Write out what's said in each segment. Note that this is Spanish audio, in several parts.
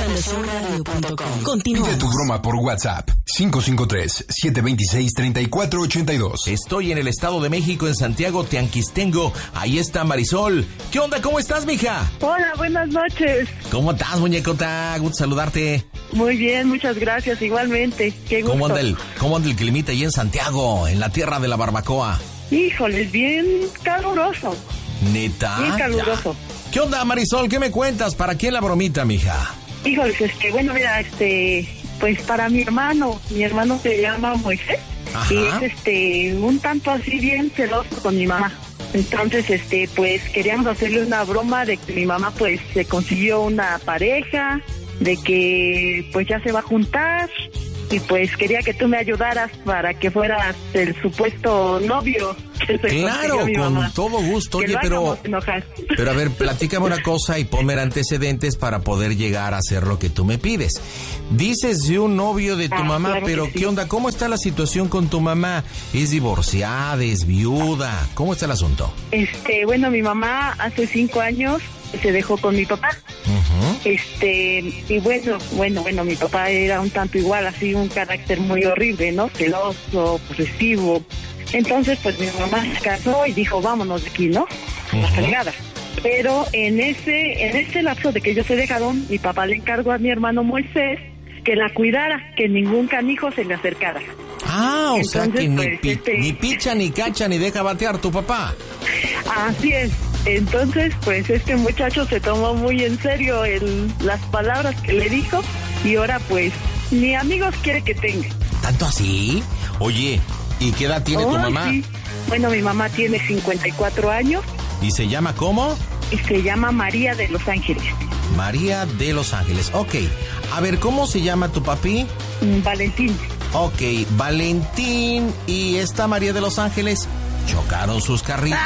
elshowradio.com. Continúa. Pide tu broma por WhatsApp. 553-726-3482. Estoy en el Estado de México, en Santiago Tianquistengo. Ahí está Marisol. ¿Qué onda? ¿Cómo estás, mija? Hola, buenas noches. ¿Cómo estás, muñecota? Gusto saludarte. Muy bien, muchas gracias, igualmente. Qué gusto. ¿Cómo anda el climita ahí en Santiago, en la tierra de la barbacoa? Híjoles, bien caluroso. ¿Neta? Bien caluroso. Ya. ¿Qué onda, Marisol? ¿Qué me cuentas? ¿Para quién la bromita, mija? Híjoles, bueno, mira, pues para mi hermano se llama Moisés. Ajá. Y es un tanto así bien celoso con mi mamá. Entonces, pues queríamos hacerle una broma de que mi mamá pues se consiguió una pareja, de que pues ya se va a juntar, y pues quería que tú me ayudaras para que fueras el supuesto novio. Claro, con todo gusto. Oye, pero a ver, platícame una cosa y ponme antecedentes para poder llegar a hacer lo que tú me pides. Dices de un novio de tu mamá, claro, pero sí. ¿qué onda? ¿Cómo está la situación con tu mamá? ¿Es divorciada? ¿Es viuda? ¿Cómo está el asunto? Bueno, mi mamá hace 5 años se dejó con mi papá. Uh-huh. Y bueno, mi papá era un tanto igual, así un carácter muy horrible, ¿no? Celoso, posesivo. Entonces, pues mi mamá se casó y dijo, vámonos de aquí, ¿no? La fregada. Pero en ese lapso de que ellos se dejaron, mi papá le encargó a mi hermano Moisés que la cuidara, que ningún canijo se le acercara. Ah, o entonces, sea que pues, ni picha, ni cacha, ni deja batear tu papá. Así es. Entonces, pues este muchacho se tomó muy en serio las palabras que le dijo, y ahora pues ni amigos quiere que tenga. ¿Tanto así? Oye, ¿y qué edad tiene tu mamá? Sí. Bueno, mi mamá tiene 54 años. ¿Y se llama cómo? Y se llama María de Los Ángeles. María de Los Ángeles. Ok. A ver, ¿cómo se llama tu papi? Valentín. Ok, Valentín y esta María de Los Ángeles chocaron sus carritos.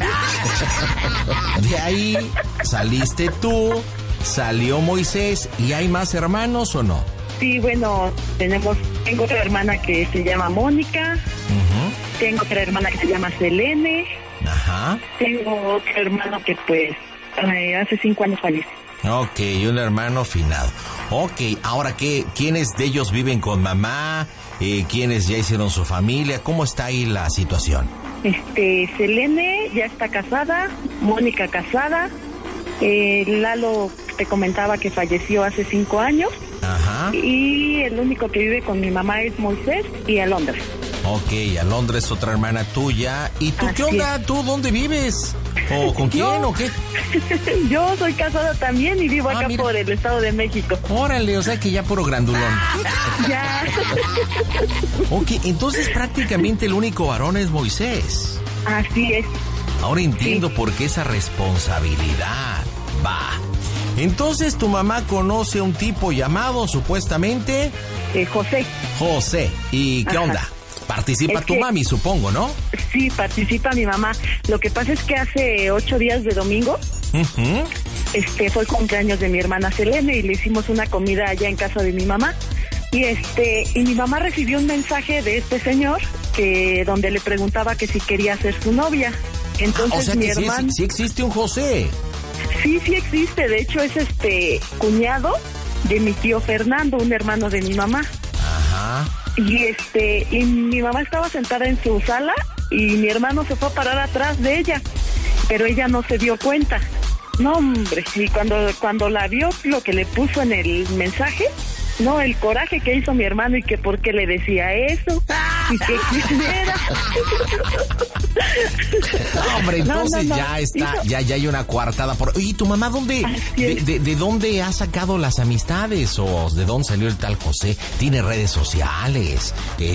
De ahí saliste tú, salió Moisés. ¿Y hay más hermanos o no? Sí, bueno, tengo otra hermana que se llama Mónica. Uh-huh. Tengo otra hermana que se llama Selene. Ajá. Tengo otro hermano que pues hace 5 años falleció. Ok, un hermano finado. Ok, ahora, ¿quiénes de ellos viven con mamá? ¿Quiénes ya hicieron su familia? ¿Cómo está ahí la situación? Selene ya está casada, Mónica casada, Lalo te comentaba que falleció hace 5 años. Ajá. Y el único que vive con mi mamá es Moisés y Alondra. Ok, Alondra es otra hermana tuya. ¿Y tú Así qué onda? es. ¿Tú dónde vives? ¿O con quién o qué? Yo soy casada también y vivo acá mira. por el Estado de México. Órale, o sea que ya puro grandulón. Ya. Ok, entonces prácticamente el único varón es Moisés. Así es. Ahora entiendo Sí. por qué esa responsabilidad. Va. Entonces tu mamá conoce a un tipo llamado supuestamente José. José. ¿Y qué Ajá. onda? Participa Es tu que- mami, supongo, ¿no? Sí, participa mi mamá. Lo que pasa es que hace 8 días de domingo Uh-huh. fue el cumpleaños de mi hermana Selene y le hicimos una comida allá en casa de mi mamá. Y mi mamá recibió un mensaje de este señor donde le preguntaba que si quería ser su novia. Entonces O sea mi que hermano... sí existe un José. Sí existe. De hecho es cuñado de mi tío Fernando, un hermano de mi mamá. Ajá. Y mi mamá estaba sentada en su sala y mi hermano se fue a parar atrás de ella, pero ella no se dio cuenta. No, hombre, y cuando la vio, lo que le puso en el mensaje, no, el coraje que hizo mi hermano y que por qué le decía eso y que quisiera. No, hombre, entonces No. ya está, ya hay una coartada por... Oye, ¿tu mamá dónde, de dónde ha sacado las amistades? ¿O de dónde salió el tal José? ¿Tiene redes sociales?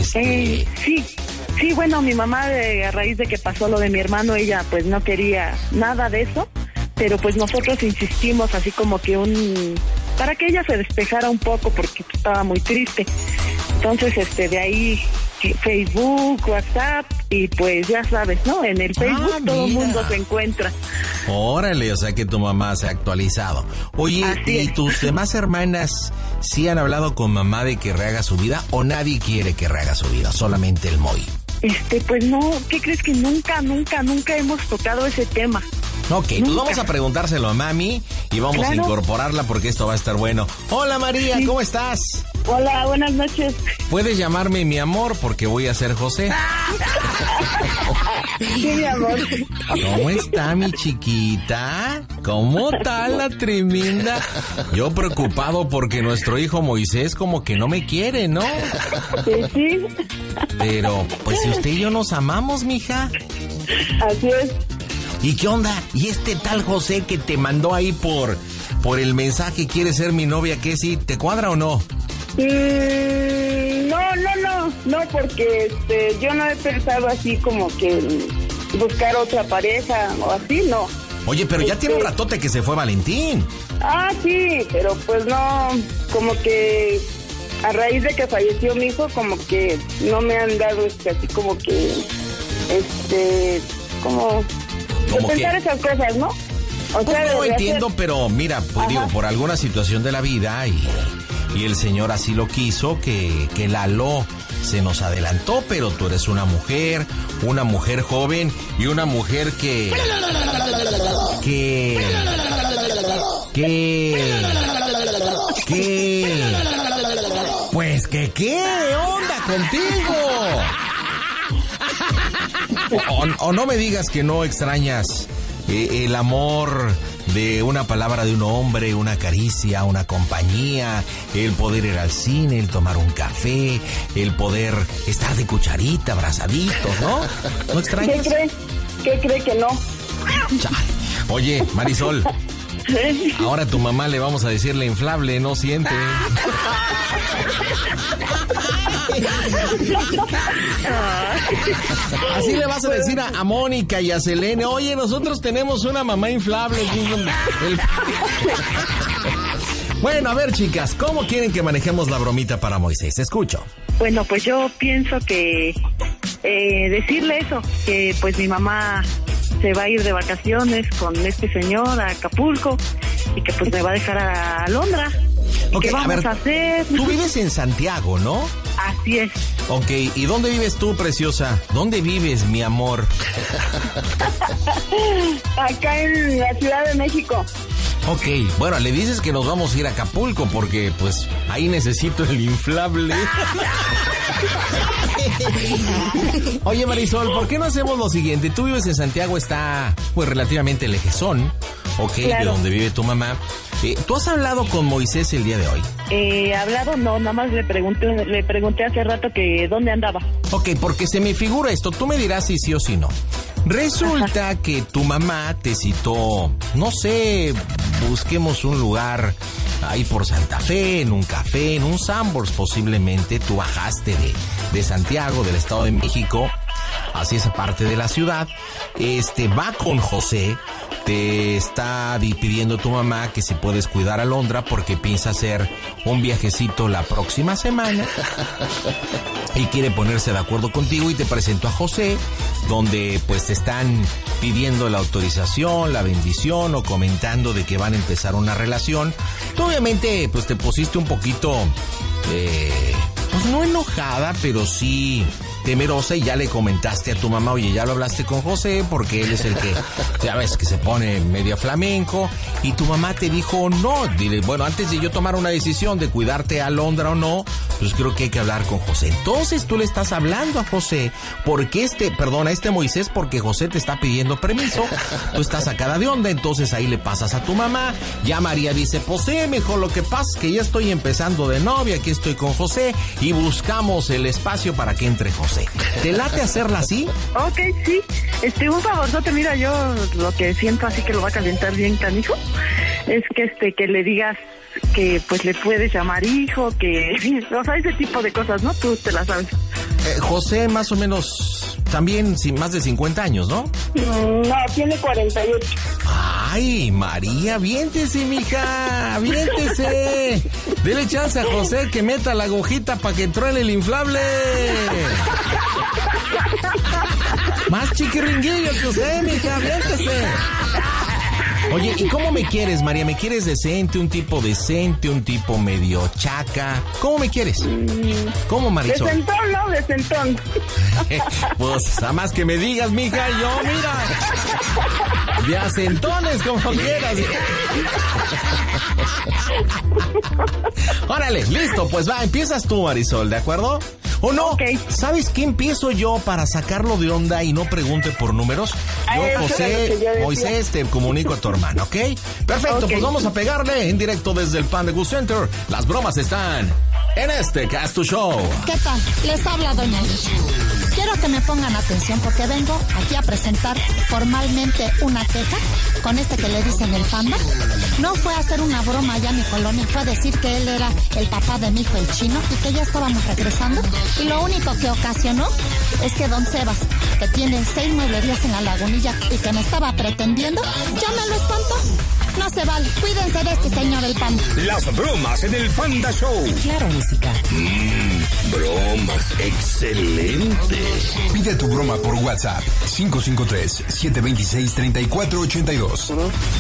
Sí, bueno, mi mamá a raíz de que pasó lo de mi hermano, ella pues no quería nada de eso, pero pues nosotros insistimos así como que para que ella se despejara un poco porque estaba muy triste. Entonces, de ahí Facebook, WhatsApp y pues ya sabes, ¿no? En el Facebook todo el mundo se encuentra. Órale, o sea que tu mamá se ha actualizado. Oye, ¿y tus demás hermanas sí han hablado con mamá de que rehaga su vida o nadie quiere que rehaga su vida? Solamente el Moy. Pues no, ¿qué crees que nunca hemos tocado ese tema? Ok, pues vamos a preguntárselo a mami y vamos a incorporarla porque esto va a estar bueno. Hola María, ¿cómo estás? Hola, buenas noches. Puedes llamarme mi amor porque voy a ser José. Sí, mi amor. ¿Cómo está mi chiquita? ¿Cómo está la tremenda? Yo preocupado porque nuestro hijo Moisés como que no me quiere, ¿no? Sí. Pero, pues si usted y yo nos amamos, mija. Así es. ¿Y qué onda? ¿Y este tal José que te mandó ahí por el mensaje quiere ser mi novia, qué sí? ¿Te cuadra o no? No, porque yo no he pensado así como que buscar otra pareja o así, no. Oye, pero ya tiene un ratote que se fue Valentín. Ah, sí, pero pues no, como que a raíz de que falleció mi hijo, como que no me han dado así como que, como pensar esas cosas, ¿no? O sea, no entiendo, pero mira, pues digo, por alguna situación de la vida y el Señor así lo quiso, que Lalo se nos adelantó, pero tú eres una mujer joven y una mujer que pues que qué onda contigo. O no me digas que no extrañas el amor de una palabra de un hombre, una caricia, una compañía, el poder ir al cine, el tomar un café, el poder estar de cucharita, abrazaditos, ¿no? ¿No extrañas? ¿Qué cree que no? Chale. Oye, Marisol, ahora a tu mamá le vamos a decir la inflable, no siente. Así le vas a decir a Mónica y a Selene, oye, nosotros tenemos una mamá inflable. Bueno, a ver, chicas, ¿cómo quieren que manejemos la bromita para Moisés? Escucho. Bueno, pues yo pienso que decirle eso, que pues mi mamá se va a ir de vacaciones con este señor a Acapulco y que pues me va a dejar a Londra. Okay, ¿qué vamos a hacer? Tú vives en Santiago, ¿no? Así es. Ok, ¿y dónde vives tú, preciosa? ¿Dónde vives, mi amor? Acá en la Ciudad de México. Ok, bueno, le dices que nos vamos a ir a Acapulco porque, pues, ahí necesito el inflable. Oye, Marisol, ¿por qué no hacemos lo siguiente? Tú vives en Santiago, está, pues, relativamente lejezón, ok, claro, de donde vive tu mamá. ¿Tú has hablado con Moisés el día de hoy? Hablado no, nada más le pregunté hace rato que dónde andaba. Ok, porque se me figura esto, tú me dirás si sí o si no. Resulta que tu mamá te citó, no sé, busquemos un lugar ahí por Santa Fe, en un café, en un Sanborns posiblemente. Tú bajaste de Santiago, del Estado de México, hacia esa parte de la ciudad. Va con José, te está pidiendo tu mamá que si puedes cuidar a Londra porque piensa hacer un viajecito la próxima semana y quiere ponerse de acuerdo contigo y te presento a José, donde pues te están pidiendo la autorización, la bendición o comentando de que van a empezar una relación. Tú obviamente pues te pusiste un poquito, pues no enojada, pero sí temerosa y ya le comentaste a tu mamá, oye, ya lo hablaste con José porque él es el que, ya ves, que se pone medio flamenco, y tu mamá te dijo no. Dile, bueno, antes de yo tomar una decisión de cuidarte a Londra o no, pues creo que hay que hablar con José. Entonces tú le estás hablando a José porque a este Moisés, porque José te está pidiendo permiso, tú estás sacada de onda, entonces ahí le pasas a tu mamá. Ya María dice, pues sí, mejor lo que pasa es que ya estoy empezando de novia, aquí estoy con José y buscamos el espacio para que entre José. ¿Te late hacerla así? Ok, sí. Un favorzote, mira, yo lo que siento así que lo va a calentar bien canijo, es que le digas que pues le puedes llamar hijo, que, o sea, ese tipo de cosas, ¿no? Tú te las sabes. José más o menos también más de 50 años, ¿no? No, tiene 48. Ay, María, viéntese, mija, viéntese. Dele chance a José que meta la agujita para que truene el inflable. Más chiquiringuillo que usted, mija, viéntese. Oye, ¿y cómo me quieres, María? ¿Me quieres decente, un tipo decente, un tipo medio chaca? ¿Cómo me quieres? ¿Cómo, Marisol? Decentón, ¿no? Decentón. Pues, a más que me digas, mija, yo, mira. De acentones, como quieras. Órale, listo, pues va, empiezas tú, Marisol, ¿de acuerdo? ¿O no? Ok. ¿Sabes qué empiezo yo para sacarlo de onda y no pregunte por números? Yo, Eso era lo que José, yo decía. Moisés, te comunico a tu hermana, ¿ok? Perfecto, Ok. pues vamos a pegarle en directo desde el Panda Good Center. Las bromas están en este Casto Show. ¿Qué tal? Les habla Doña Licha. Quiero que me pongan atención porque vengo aquí a presentar formalmente una queja con este que le dicen el Panda. No fue a hacer una broma allá en mi colonia, fue a decir que él era el papá de mi hijo el chino y que ya estábamos regresando. Y lo único que ocasionó es que don Sebas, que tiene 6 mueblerías en la Lagunilla y que me estaba pretendiendo, ya me lo espantó. No se vale, cuídense de este señor el Panda. Las bromas en el Panda Show. Claro, música. Bromas, excelente. Pide tu broma por WhatsApp 553-726-3482.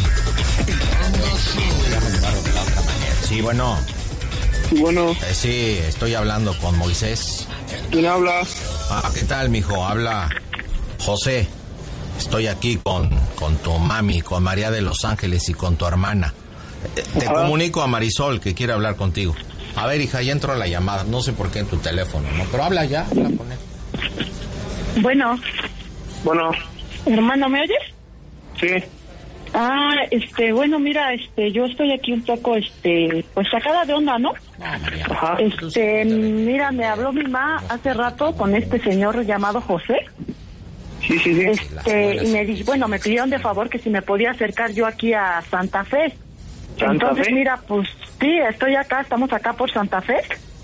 Sí, bueno. Bueno, Sí, estoy hablando con Moisés. ¿quién habla? ¿Qué tal, mijo? Habla José. Estoy aquí con tu mami, con María de Los Ángeles y con tu hermana. Te comunico a Marisol, que quiere hablar contigo. A ver, hija, ya entró la llamada. No sé por qué en tu teléfono, ¿no? Pero habla ya, habla con él. Bueno, Bueno, hermano, ¿me oyes? sí. Bueno, mira, yo estoy aquí un poco, pues sacada de onda, ¿no? No, María. Ajá. Mira, me habló mi mamá hace rato con este señor llamado José. Sí. Y me dijo, bueno, me pidieron de favor que si me podía acercar yo aquí a Santa Fe. ¿Santa Entonces, Fe? mira, pues sí, estoy acá, estamos acá por Santa Fe.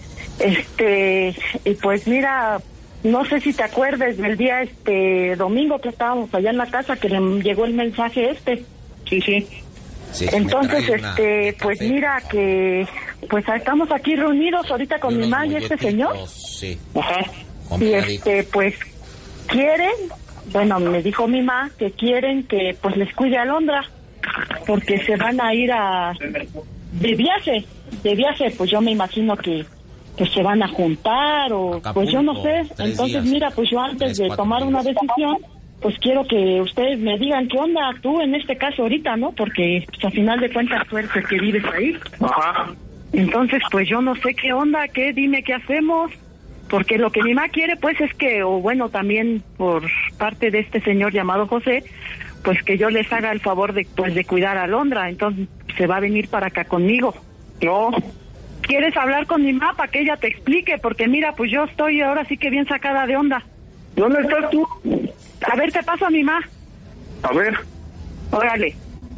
Y pues mira, no sé si te acuerdas del día domingo que estábamos allá en la casa que le llegó el mensaje Sí. Sí, Entonces, me trae una pues café. mira que pues estamos aquí reunidos ahorita con Y mi unos mamá y este señor. molletitos, Sí, Ajá. Y compradito. pues quieren, bueno, me dijo mi mamá que quieren que pues les cuide a Londra porque se van a ir de viaje, pues yo me imagino que se van a juntar o pues yo no sé. Acapulco, 3 Entonces, días. mira, pues yo antes 3, de 4 tomar una días. decisión, pues quiero que ustedes me digan qué onda tú en este caso ahorita, ¿no? Porque pues, a final de cuentas tú eres el que vives ahí. Ajá. Entonces, pues yo no sé qué onda, dime qué hacemos, porque lo que mi mamá quiere, pues es que, o bueno, también por parte de este señor llamado José, pues que yo les haga el favor de, pues, de cuidar a Londra, entonces se va a venir para acá conmigo. No. ¿Quieres hablar con mi mamá para que ella te explique? Porque mira, pues yo estoy ahora sí que bien sacada de onda. ¿Dónde estás tú? A ver, te paso a mi mamá. A ver. Órale.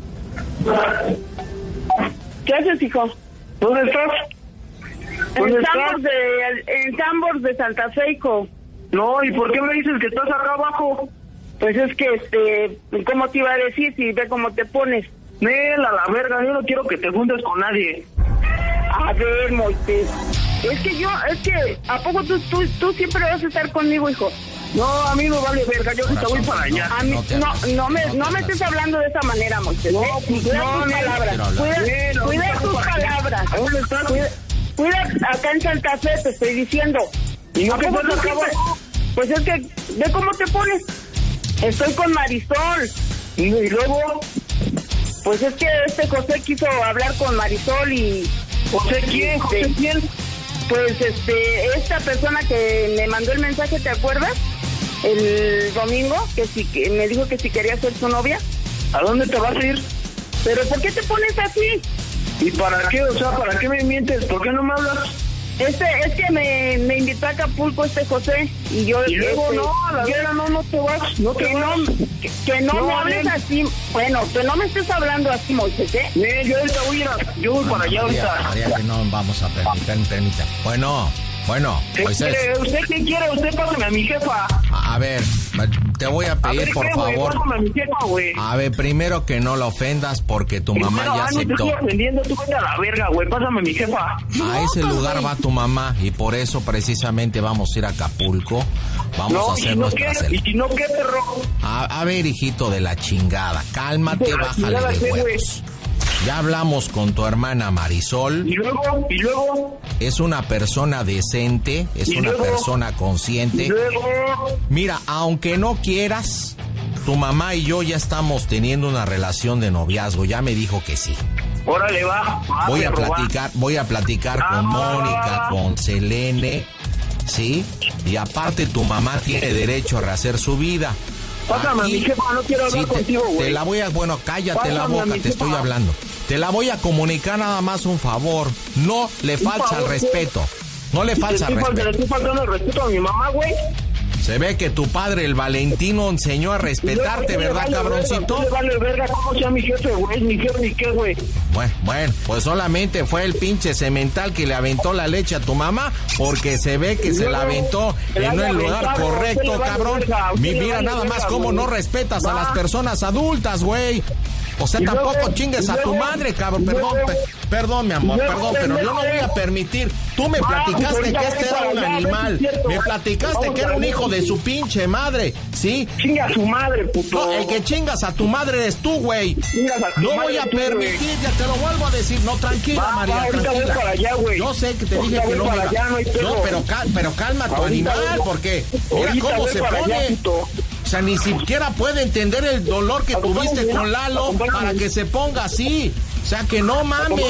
¿Qué haces, hijo? ¿Dónde estás? ¿Dónde estás? En Sambors de Santa Fe, hijo. No, ¿y por qué me dices que estás acá abajo? Pues es que, ¿cómo te iba a decir si ve cómo te pones? Nel, a la verga, yo no quiero que te juntes con nadie. A ver, Moisés, es que, ¿a poco tú siempre vas a estar conmigo, hijo? No, a mí no vale verga, yo ahorita voy para allá. A mí, No te hagas. no me estés hablando de esa manera, Moisés. No, ¿eh? pues Cuida no, tus no, palabras, quiero hablar. cuida No, tus para allá. palabras. ¿A dónde estás? Cuida acá en Santa Fe, te estoy diciendo. ¿Y no ¿A que poco estás tú acá siempre- abajo? Pues es que, ve cómo te pones. Estoy con Marisol. Y luego, Pues es que este José quiso hablar con Marisol y... ¿José quién? ¿José quién? Pues esta persona que me mandó el mensaje, ¿te acuerdas? El domingo, que me dijo que si quería ser su novia. ¿A dónde te vas a ir? ¿Pero por qué te pones así? ¿Y para qué? O sea, ¿para qué me mientes? ¿Por qué no me hablas? Es que me invitó a Acapulco José y yo... Y luego no, a la verga, no te vas, no te Que vas. que no No, me hables Nel. así. Bueno, que no me estés hablando así, Moisés, ¿eh? Yo ahorita voy a ir yo voy para allá María, ahorita. María, que no vamos a permitir. Bueno, Bueno, Moisés. ¿Usted qué quiere? Usted pásame a mi jefa. A ver, te voy a pedir, por favor. Pásame a mi jefa, güey. A ver, primero que no la ofendas porque tu mamá ya aceptó. No te estoy ofendiendo, tú vete a la verga, güey. Pásame a mi jefa. A ese lugar va tu mamá y por eso precisamente vamos a ir a Acapulco. Vamos a hacer nuestra selfie. ¿Y si no qué, perro? A ver, hijito de la chingada, cálmate, bájale de huevos. Ya hablamos con tu hermana Marisol. ¿Y luego? Es una persona decente, es una persona consciente. ¿Y luego? Mira, aunque no quieras, tu mamá y yo ya estamos teniendo una relación de noviazgo. Ya me dijo que sí. Órale, va. Voy a platicar con Mónica, con Selene, ¿sí? Y aparte tu mamá tiene derecho a rehacer su vida. Pásame a mi jefa, no quiero hablar contigo, güey. Te la voy a... Bueno, cállate la boca, te estoy hablando. Te la voy a comunicar nada más un favor. No le falta el respeto. No le falta el respeto. ¿Le estoy faltando el respeto a mi mamá, güey? Se ve que tu padre, el Valentino, enseñó a respetarte, ¿verdad, cabroncito? No vale verga cómo sea mi jefe, güey. Mi jefe ni qué, güey. Bueno, pues solamente fue el pinche cemental que le aventó la leche a tu mamá, porque se ve que se la aventó en el lugar correcto, cabrón. Mira nada más cómo no respetas a las personas adultas, güey. O sea, tampoco chingues a tu madre, cabrón. Perdón, mi amor, perdón, pero yo no voy a permitir. Tú me platicaste que este era un animal. Me platicaste que era un hijo de su pinche madre, ¿sí? Chinga a su madre, puto. No, el que chingas a tu madre eres tú, güey. No voy a permitir, ya te lo vuelvo a decir. No, tranquila, María, tranquila. Yo sé que te dije que no me iba. No, pero calma tu animal, porque mira cómo se pone. O sea, ni siquiera puede entender el dolor que tuviste con Lalo para que se ponga así. O sea, que no mames.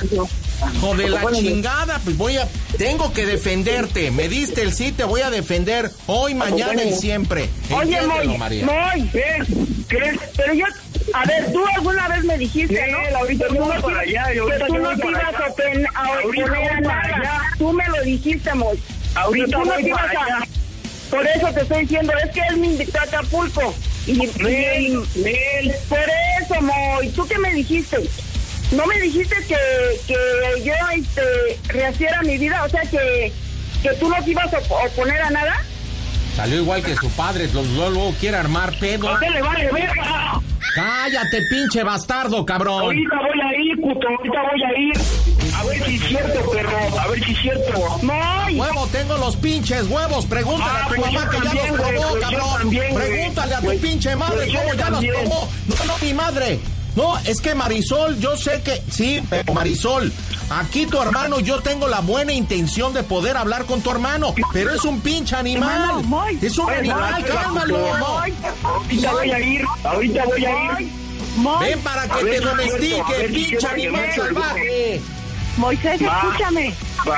Joder, la chingada, pues tengo que defenderte. Me diste el sí, te voy a defender hoy, mañana y siempre. Oye, Moy, ¿qué? Pero yo, a ver, tú alguna vez me dijiste, ¿no? Ahorita no voy para allá. Que tú no te ibas a oponer a nada. Tú me lo dijiste, Moy. Ahorita voy para allá. Por eso te estoy diciendo, es que él me invitó a Acapulco. Nel. Por eso, Moy, ¿tú qué me dijiste? ¿No me dijiste que yo rehiciera mi vida? O sea, que tú no te ibas a oponer a nada. Salió igual que su padre, luego quiere armar pedo. ¿A qué le vale verga? Cállate, pinche bastardo, cabrón. Ahorita voy a ir, puto, ahorita voy a ir. A ver si es cierto, perro, a ver si es cierto. No. Huevo, tengo los pinches huevos. Pregúntale a tu mamá que ya los probó, cabrón. Pregúntale a tu pinche madre cómo ya los probó. No, mi madre. No, es que Marisol, yo sé que... Sí, pero Marisol, aquí tu hermano, yo tengo la buena intención de poder hablar con tu hermano, pero es un pinche animal. Es un animal, cálmalo. Ahorita voy a ir. Ven para que te domestique, pinche animal salvaje. Moisés, escúchame.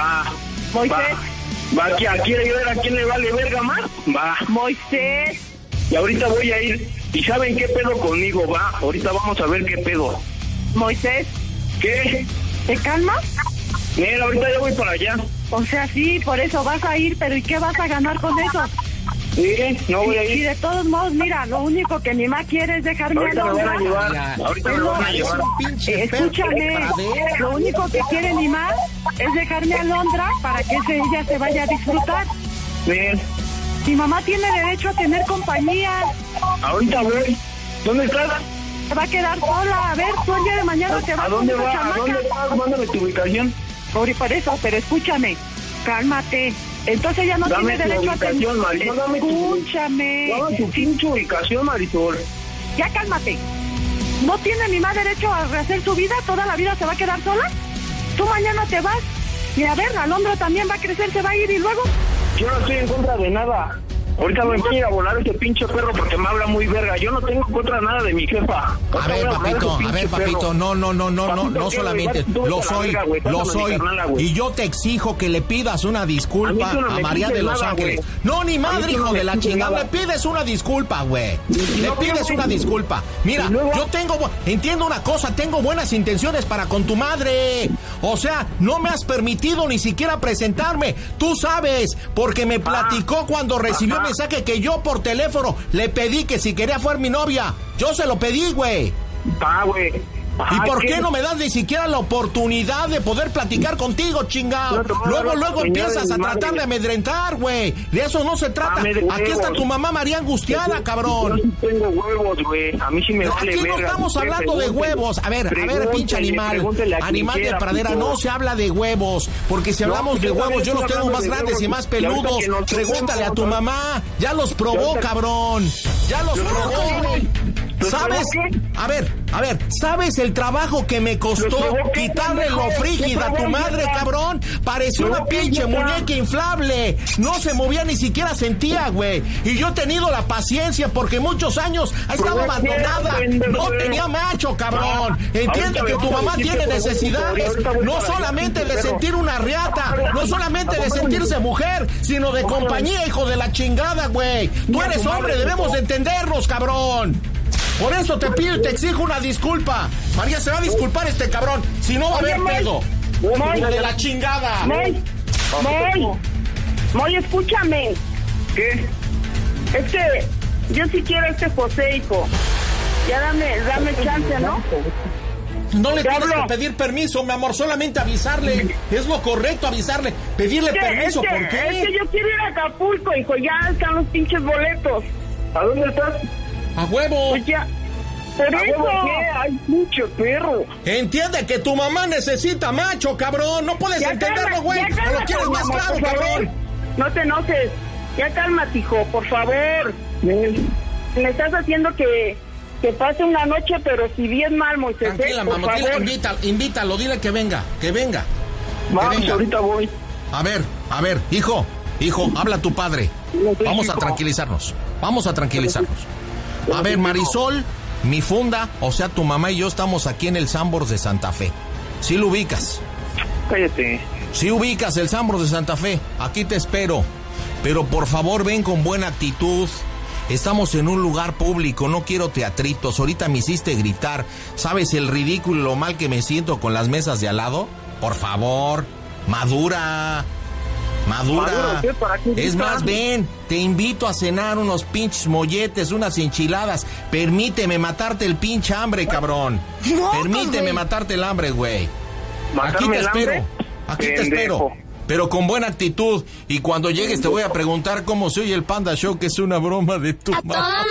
Va, ¿quiere ver a quién le vale verga más? Va. Moisés. Y ahorita voy a ir. ¿Y saben qué pedo conmigo? Va, ahorita vamos a ver qué pedo. Moisés. ¿Qué? ¿Te calmas? Mira, ahorita ya voy para allá. O sea, sí, por eso vas a ir, pero ¿y qué vas a ganar con eso? Sí, no voy a ir. Y de todos modos, mira, lo único que mi mamá quiere es dejarme a Londra. Ahorita me van a llevar. Escúchame, lo único que quiere mi mamá es dejarme a Londra para que ella se vaya a disfrutar. Bien. Mi mamá tiene derecho a tener compañía. Ahorita voy. ¿Dónde estás? Se va a quedar sola. A ver, tú el día de mañana te vas ¿A dónde vas? ¿A dónde vas? Mándame tu ubicación. Por eso, pero escúchame. Cálmate. Entonces ella no tiene derecho a tener... Escúchame. Dame tu pinche ubicación, Marisol. Ya cálmate. ¿No tiene mi mamá derecho a rehacer su vida? ¿Toda la vida se va a quedar sola? Tú mañana te vas. Y a ver, Alondra también va a crecer, se va a ir y luego... Yo no estoy en contra de nada. Ahorita me voy a ir a volar este pinche perro porque me habla muy verga. Yo no tengo en contra nada de mi jefa. A ver, papito, no solamente. Lo soy. Y yo te exijo que le pidas una disculpa a María de los Ángeles. No, ni madre, hijo de la chingada. Le pides una disculpa, güey. Le pides una disculpa. Mira, yo entiendo una cosa, tengo buenas intenciones para con tu madre. O sea, no me has permitido ni siquiera presentarme. Tú sabes, porque me platicó cuando recibió mensaje que yo por teléfono le pedí que si quería fuera mi novia. Yo se lo pedí, güey. Güey. ¿Y por qué no me das ni siquiera la oportunidad de poder platicar contigo, chingado? Luego empiezas a tratar de amedrentar, güey. De eso no se trata. Aquí está tu mamá María angustiada, cabrón. Yo sí tengo huevos, güey. A mí sí me vale Aquí no verga. estamos hablando de huevos. A ver, pinche animal. Animal de pradera, no se habla de huevos. Porque si hablamos de huevos, yo los tengo más grandes y más peludos. Pregúntale a tu mamá. Ya los probó, cabrón. Ya los probó. ¿Sabes? A ver, ¿sabes el trabajo que me costó quitarle lo frígida a tu madre, cabrón? Parecía una pinche muñeca inflable. No se movía, ni siquiera sentía, güey. Y yo he tenido la paciencia porque muchos años ha estado abandonada. No tenía macho, cabrón. Entiende que tu mamá tiene necesidades, no solamente de sentir una riata, no solamente de sentirse mujer, sino de compañía, hijo de la chingada, güey. Tú eres hombre, debemos de entendernos, cabrón. Por eso te pido y te exijo una disculpa. María se va a disculpar este cabrón. Si no va a haber pedo. Hijo de la chingada. Moy, escúchame. ¿Qué? Es que yo sí quiero a este José, hijo. Ya dame chance, ¿no? No le tienes que pedir permiso, mi amor, solamente avisarle. Es lo correcto, avisarle. Pedirle permiso, ¿por qué? Es que yo quiero ir a Acapulco, hijo. Ya están los pinches boletos. ¿A dónde estás? ¡A huevo! Pues ya. Por eso. ¿Qué? Hay mucho perro. Entiende que tu mamá necesita macho, cabrón. No puedes entenderlo, güey. ¿O lo quieres más claro, cabrón? No te enojes. Ya cálmate, hijo, por favor. Me estás haciendo que pase una noche, pero si bien mal, Moisés. Tranquila, mamá, invítalo, dile que venga. Vamos, ahorita voy. A ver, hijo, habla a tu padre. Vamos a tranquilizarnos. A ver, Marisol, mi funda, o sea, tu mamá y yo estamos aquí en el Sambors de Santa Fe. ¿Sí lo ubicas? Cállate. Sí ubicas el Sambors de Santa Fe. Aquí te espero. Pero por favor, ven con buena actitud. Estamos en un lugar público, no quiero teatritos. Ahorita me hiciste gritar. ¿Sabes el ridículo y lo mal que me siento con las mesas de al lado? Por favor, madura. ¿Qué? ¿Para qué Es más, ven, te invito a cenar unos pinches molletes, unas enchiladas. Permíteme matarte el pinche hambre, cabrón. Permíteme matarte el hambre, güey. Aquí te espero. Pero con buena actitud. Y cuando llegues te voy a preguntar cómo se oye el Panda Show, que es una broma de tu madre.